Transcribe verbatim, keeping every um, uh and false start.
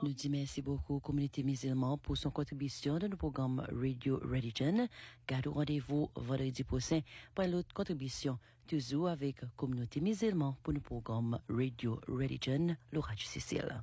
Nous disons merci beaucoup communauté musulmane pour son contribution dans le programme Radio Religion. Gardons rendez-vous vendredi prochain pour l'autre contribution, toujours avec communauté musulmane pour le programme Radio Religion, le Radio Cécile.